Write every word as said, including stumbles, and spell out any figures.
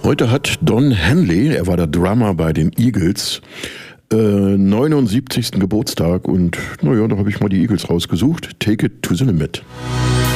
Heute hat Don Henley, er war der Drummer bei den Eagles, äh, neunundsiebzigsten Geburtstag und naja, da habe ich mal die Eagles rausgesucht. Take it to the limit.